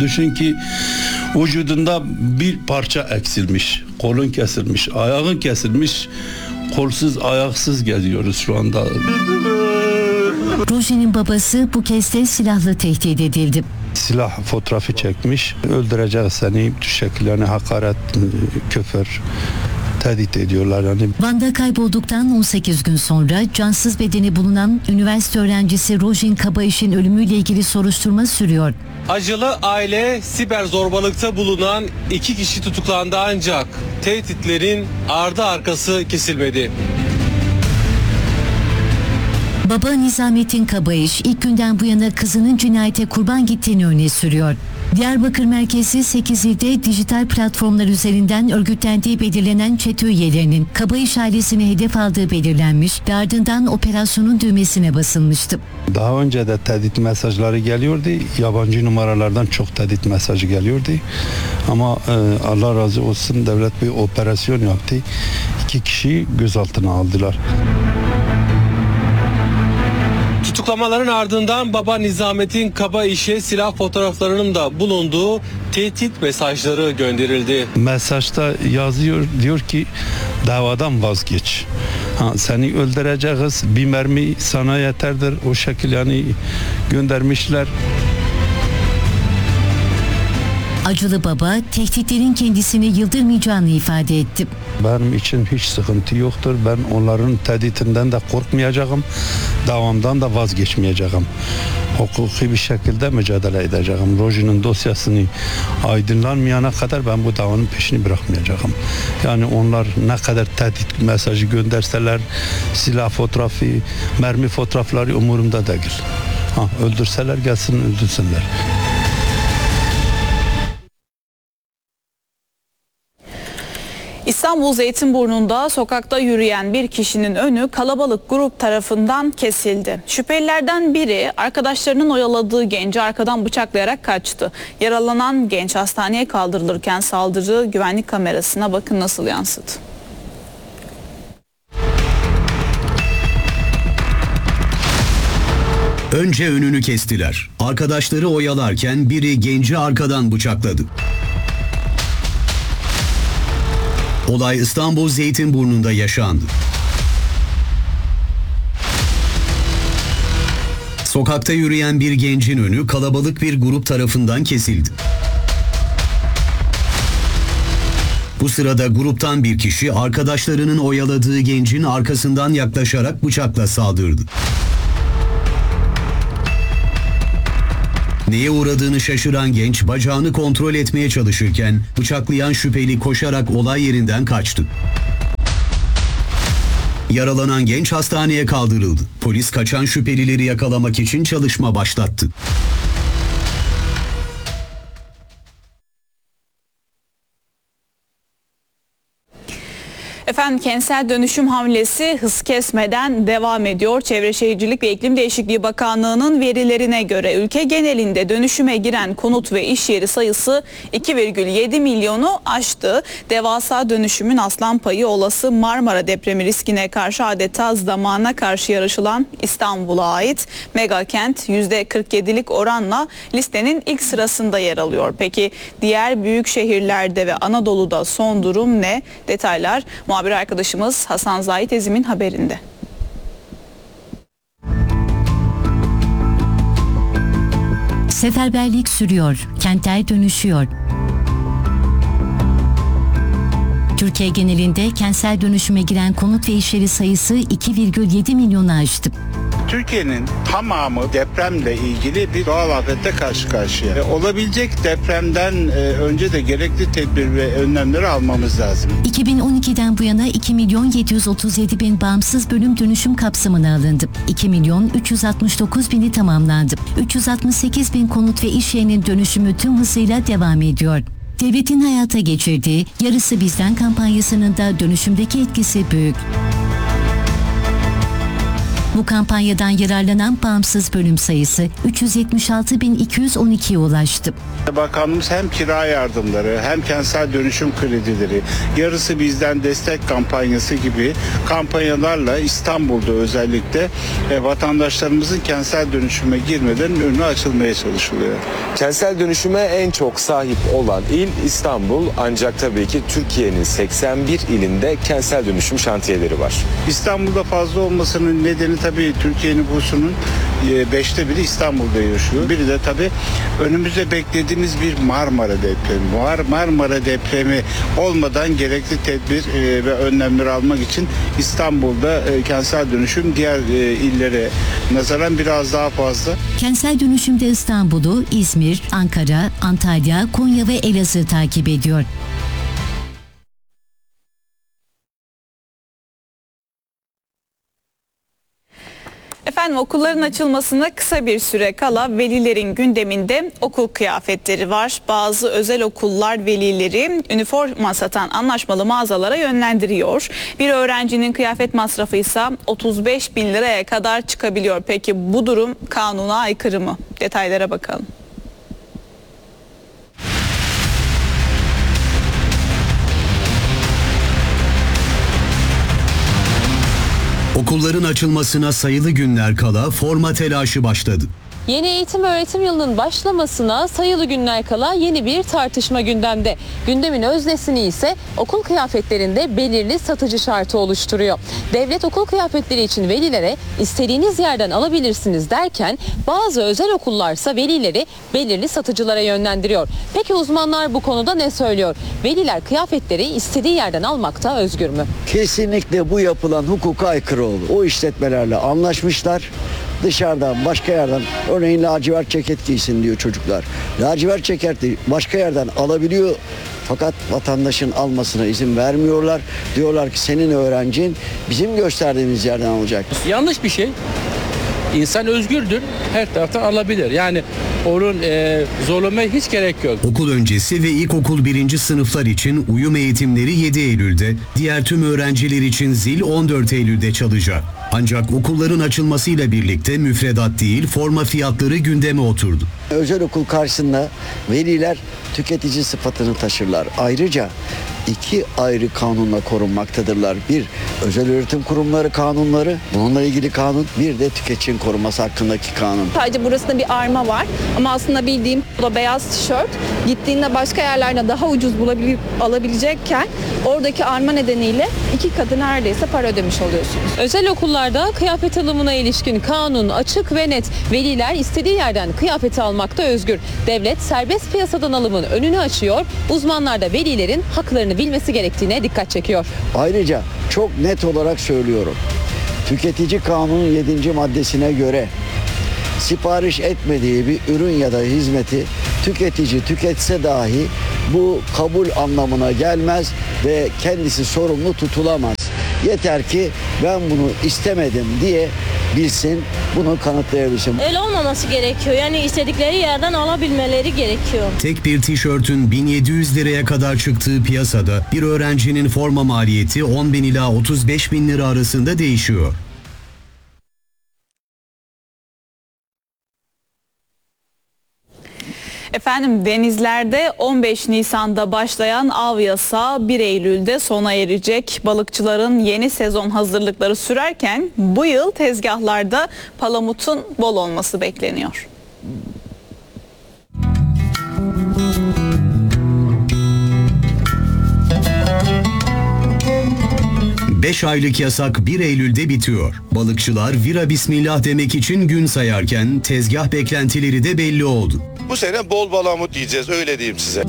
Düşün ki vücudunda bir parça eksilmiş. Kolun kesilmiş, ayağın kesilmiş. Kolsuz, ayaksız geziyoruz şu anda. Roji'nin babası bu kez de silahla tehdit edildi. Silah fotoğrafı çekmiş. Öldürecek seni, şekillerini hakaret, küfür, tehdit ediyorlar yani. Van'da kaybolduktan 18 gün sonra cansız bedeni bulunan üniversite öğrencisi Rojin Kabayiş'in ölümüyle ilgili soruşturma sürüyor. Acılı aile siber zorbalıkta bulunan 2 kişi tutuklandı ancak tehditlerin ardı arkası kesilmedi. Baba Nizamettin Kabayış ilk günden bu yana kızının cinayete kurban gittiğini öne sürüyor. Diyarbakır merkezli 8 ilde dijital platformlar üzerinden örgütlendiği belirlenen çete üyelerinin Kabayış ailesini hedef aldığı belirlenmiş ve ardından operasyonun düğmesine basılmıştı. Daha önce de tehdit mesajları geliyordu. Yabancı numaralardan çok tehdit mesajı geliyordu. Ama Allah razı olsun devlet bir operasyon yaptı. 2 kişiyi gözaltına aldılar. Tutuklamaların ardından baba Nizamettin Kabayiş'e silah fotoğraflarının da bulunduğu tehdit mesajları gönderildi. Mesajda yazıyor, diyor ki davadan vazgeç. Seni öldüreceğiz, bir mermi sana yeterdir. O şekilde yani göndermişler. Acılı baba tehditlerin kendisini yıldırmayacağını ifade etti. Benim için hiç sıkıntı yoktur. Ben onların tehditinden de korkmayacağım. Davamdan da vazgeçmeyeceğim. Hukuki bir şekilde mücadele edeceğim. Roji'nin dosyasını aydınlanmayana kadar ben bu davanın peşini bırakmayacağım. Yani onlar ne kadar tehdit mesajı gönderseler, silah fotoğrafı, mermi fotoğrafları umurumda değil. Öldürseler gelsin öldürsünler. İstanbul Zeytinburnu'nda sokakta yürüyen bir kişinin önü kalabalık grup tarafından kesildi. Şüphelilerden biri arkadaşlarının oyaladığı genci arkadan bıçaklayarak kaçtı. Yaralanan genç hastaneye kaldırılırken saldırı güvenlik kamerasına bakın nasıl yansıdı. Önce önünü kestiler. Arkadaşları oyalarken biri genci arkadan bıçakladı. Olay İstanbul Zeytinburnu'nda yaşandı. Sokakta yürüyen bir gencin önü kalabalık bir grup tarafından kesildi. Bu sırada gruptan bir kişi arkadaşlarının oyaladığı gencin arkasından yaklaşarak bıçakla saldırdı. Neye uğradığını şaşıran genç bacağını kontrol etmeye çalışırken bıçaklayan şüpheli koşarak olay yerinden kaçtı. Yaralanan genç hastaneye kaldırıldı. Polis kaçan şüphelileri yakalamak için çalışma başlattı. Efendim kentsel dönüşüm hamlesi hız kesmeden devam ediyor. Çevre Şehircilik ve İklim Değişikliği Bakanlığı'nın verilerine göre ülke genelinde dönüşüme giren konut ve iş yeri sayısı 2,7 milyonu aştı. Devasa dönüşümün aslan payı olası Marmara depremi riskine karşı adeta zamana karşı yarışılan İstanbul'a ait. Mega kent %47'lik oranla listenin ilk sırasında yer alıyor. Peki diğer büyük şehirlerde ve Anadolu'da son durum ne? Detaylar muhabir arkadaşımız Hasan Zahit Ezim'in haberinde. Seferberlik sürüyor, kentler dönüşüyor. Türkiye genelinde kentsel dönüşüme giren konut ve iş yeri sayısı 2,7 milyonu aştı. Türkiye'nin tamamı depremle ilgili bir doğal afetle karşı karşıya. Olabilecek depremden önce de gerekli tedbir ve önlemleri almamız lazım. 2012'den bu yana 2.737.000 bağımsız bölüm dönüşüm kapsamına alındı. 2.369.000'i tamamlandı. 368.000 konut ve iş yerinin dönüşümü tüm hızıyla devam ediyor. Devletin hayata geçirdiği Yarısı Bizden kampanyasının da dönüşümdeki etkisi büyük. Bu kampanyadan yararlanan bağımsız bölüm sayısı 376.212'ye ulaştı. Bakanlığımız hem kira yardımları hem kentsel dönüşüm kredileri, yarısı bizden destek kampanyası gibi kampanyalarla İstanbul'da özellikle vatandaşlarımızın kentsel dönüşüme girmeden önü açılmaya çalışılıyor. Kentsel dönüşüme en çok sahip olan il İstanbul, ancak tabii ki Türkiye'nin 81 ilinde kentsel dönüşüm şantiyeleri var. İstanbul'da fazla olmasının nedeni tabii Türkiye nüfusunun 5'te biri İstanbul'da yaşıyor. Biri de tabii önümüzde beklediğimiz bir Marmara depremi. Marmara depremi olmadan gerekli tedbir ve önlemleri almak için İstanbul'da kentsel dönüşüm diğer illere nazaran biraz daha fazla. Kentsel dönüşümde İstanbul'u, İzmir, Ankara, Antalya, Konya ve Elazığ takip ediyor. Efendim, okulların açılmasına kısa bir süre kala velilerin gündeminde okul kıyafetleri var. Bazı özel okullar velileri üniforma satan anlaşmalı mağazalara yönlendiriyor. Bir öğrencinin kıyafet masrafı ise 35.000 liraya kadar çıkabiliyor. Peki bu durum kanuna aykırı mı? Detaylara bakalım. Okulların açılmasına sayılı günler kala forma telaşı başladı. Yeni eğitim öğretim yılının başlamasına sayılı günler kala yeni bir tartışma gündemde. Gündemin öznesini ise okul kıyafetlerinde belirli satıcı şartı oluşturuyor. Devlet okul kıyafetleri için velilere istediğiniz yerden alabilirsiniz derken bazı özel okullarsa velileri belirli satıcılara yönlendiriyor. Peki uzmanlar bu konuda ne söylüyor? Veliler kıyafetleri istediği yerden almakta özgür mü? Kesinlikle bu yapılan hukuka aykırı olur. O işletmelerle anlaşmışlar. Dışarıdan, başka yerden, örneğin lacivert ceket giysin diyor çocuklar. Lacivert ceketi başka yerden alabiliyor. Fakat vatandaşın almasına izin vermiyorlar. Diyorlar ki senin öğrencin bizim gösterdiğimiz yerden alacak. Yanlış bir şey. İnsan özgürdür. Her taraftan alabilir. Yani onun zorlamaya hiç gerek yok. Okul öncesi ve ilkokul 1. sınıflar için uyum eğitimleri 7 Eylül'de, diğer tüm öğrenciler için zil 14 Eylül'de çalacak. Ancak okulların açılmasıyla birlikte müfredat değil, forma fiyatları gündeme oturdu. Özel okul karşısında veliler tüketici sıfatını taşırlar. Ayrıca iki ayrı kanunla korunmaktadırlar. Bir, özel öğretim kurumları kanunları, bununla ilgili kanun, bir de tüketicinin korunması hakkındaki kanun. Sadece burasında bir arma var ama aslında bildiğim bu da beyaz tişört. Gittiğinde başka yerlerde daha ucuz alabilecekken oradaki arma nedeniyle 2 katı neredeyse para ödemiş oluyorsunuz. Özel okullarda kıyafet alımına ilişkin kanun açık ve net. Veliler istediği yerden kıyafeti almakta özgür. Devlet serbest piyasadan alımın önünü açıyor. Uzmanlar da velilerin haklarını bilmesi gerektiğine dikkat çekiyor. Ayrıca çok net olarak söylüyorum. Tüketici kanunun 7. maddesine göre sipariş etmediği bir ürün ya da hizmeti tüketici tüketse dahi bu kabul anlamına gelmez ve kendisi sorumlu tutulamaz. Yeter ki ben bunu istemedim diye bilsin, bunu kanıtlayabilsin. Öyle olmaması gerekiyor. Yani istedikleri yerden alabilmeleri gerekiyor. Tek bir tişörtün 1700 liraya kadar çıktığı piyasada bir öğrencinin forma maliyeti 10.000 ila 35.000 lira arasında değişiyor. Efendim, denizlerde 15 Nisan'da başlayan av yasağı 1 Eylül'de sona erecek. Balıkçıların yeni sezon hazırlıkları sürerken bu yıl tezgahlarda palamutun bol olması bekleniyor. Beş aylık yasak 1 Eylül'de bitiyor. Balıkçılar vira bismillah demek için gün sayarken tezgah beklentileri de belli oldu. Bu sene bol balamut yiyeceğiz, öyle diyeyim size.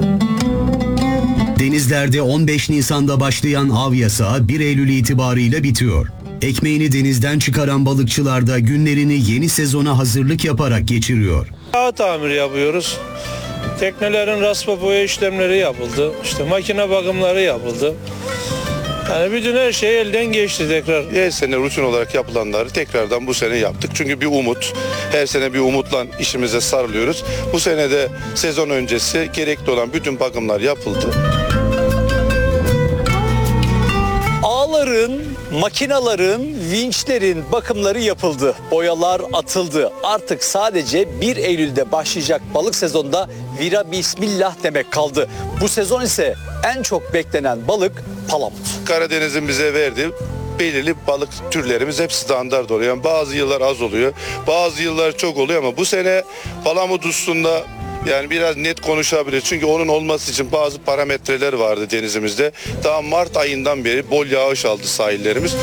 Denizlerde 15 Nisan'da başlayan av yasağı 1 Eylül itibarıyla bitiyor. Ekmeğini denizden çıkaran balıkçılar da günlerini yeni sezona hazırlık yaparak geçiriyor. Ağ tamiri yapıyoruz. Teknelerin raspa boya işlemleri yapıldı. İşte makine bakımları yapıldı. Yani bütün her şey elden geçti tekrar. Her sene rutin olarak yapılanları tekrardan bu sene yaptık. Çünkü bir umut, her sene bir umutla işimize sarılıyoruz. Bu sene de sezon öncesi gerekli olan bütün bakımlar yapıldı. Ağların Makinaların, vinçlerin bakımları yapıldı. Boyalar atıldı. Artık sadece 1 Eylül'de başlayacak balık sezonunda vira bismillah demek kaldı. Bu sezon ise en çok beklenen balık palamut. Karadeniz'in bize verdiği belirli balık türlerimiz hep standart oluyor. Yani bazı yıllar az oluyor, bazı yıllar çok oluyor ama bu sene palamut hususunda yani biraz net konuşabilir. Çünkü onun olması için bazı parametreler vardı denizimizde. Daha Mart ayından beri bol yağış aldı sahillerimiz.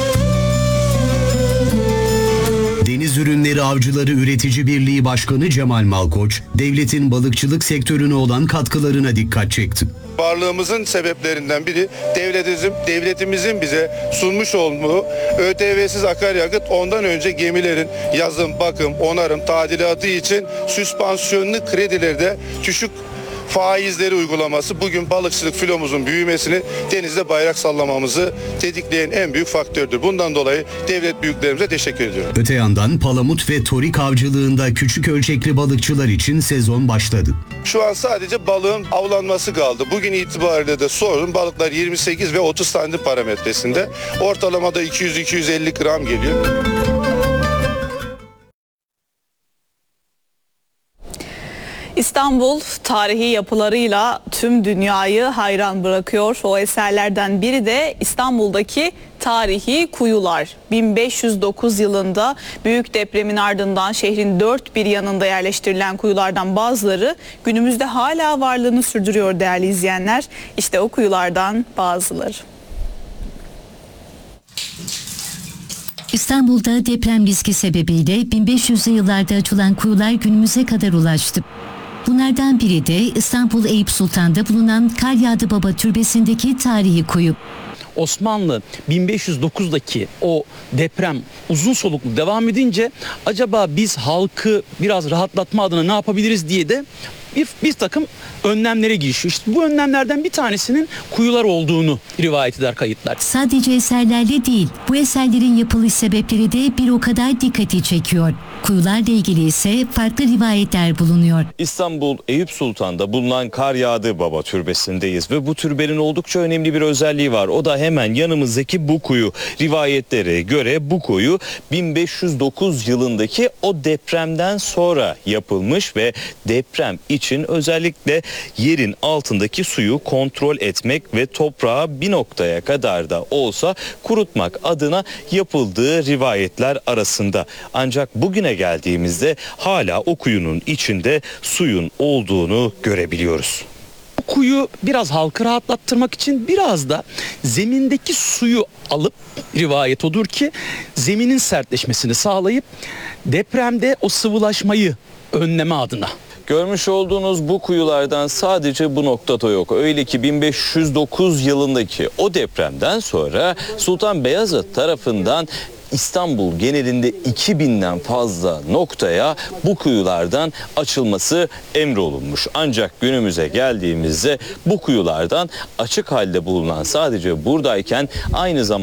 Deniz Ürünleri Avcıları Üretici Birliği Başkanı Cemal Malkoç, devletin balıkçılık sektörüne olan katkılarına dikkat çekti. Varlığımızın sebeplerinden biri devletimizin bize sunmuş olduğu ÖTV'siz akaryakıt, ondan önce gemilerin yazım, bakım, onarım, tadilatı için süspansiyonlu kredilerde düşük faizleri uygulaması bugün balıkçılık filomuzun büyümesini, denizde bayrak sallamamızı tetikleyen en büyük faktördür. Bundan dolayı devlet büyüklerimize teşekkür ediyorum. Öte yandan palamut ve torik avcılığında küçük ölçekli balıkçılar için sezon başladı. Şu an sadece balığın avlanması kaldı. Bugün itibariyle de sorun balıklar 28 ve 30 santim parametresinde. Ortalamada 200-250 gram geliyor. İstanbul tarihi yapılarıyla tüm dünyayı hayran bırakıyor. O eserlerden biri de İstanbul'daki tarihi kuyular. 1509 yılında büyük depremin ardından şehrin dört bir yanında yerleştirilen kuyulardan bazıları günümüzde hala varlığını sürdürüyor değerli izleyenler. İşte o kuyulardan bazıları. İstanbul'da deprem riski sebebiyle 1500'lü yıllarda açılan kuyular günümüze kadar ulaştı. Bunlardan biri de İstanbul Eyüp Sultan'da bulunan Karyağdı Baba Türbesi'ndeki tarihi kuyu. Osmanlı 1509'daki o deprem uzun soluklu devam edince acaba biz halkı biraz rahatlatma adına ne yapabiliriz diye de bir takım önlemlere girişiyor. İşte bu önlemlerden bir tanesinin kuyular olduğunu rivayet eder kayıtlar. Sadece eserlerle değil, bu eserlerin yapılış sebepleri de bir o kadar dikkati çekiyor. Kuyularla ilgili ise farklı rivayetler bulunuyor. İstanbul Eyüp Sultan'da bulunan Karyağdı Baba Türbesi'ndeyiz ve bu türbenin oldukça önemli bir özelliği var. O da hemen yanımızdaki bu kuyu. Rivayetlere göre bu kuyu 1509 yılındaki o depremden sonra yapılmış ve deprem için özellikle yerin altındaki suyu kontrol etmek ve toprağı bir noktaya kadar da olsa kurutmak adına yapıldığı rivayetler arasında. Ancak bugüne geldiğimizde hala o kuyunun içinde suyun olduğunu görebiliyoruz. Bu kuyu biraz halkı rahatlattırmak için biraz da zemindeki suyu alıp, rivayet odur ki zeminin sertleşmesini sağlayıp depremde o sıvılaşmayı önleme adına. Görmüş olduğunuz bu kuyulardan sadece bu noktada yok. Öyle ki 1509 yılındaki o depremden sonra Sultan Beyazıt tarafından İstanbul genelinde 2000'den fazla noktaya bu kuyulardan açılması emrolunmuş. Ancak günümüze geldiğimizde bu kuyulardan açık halde bulunan sadece buradayken aynı zamanda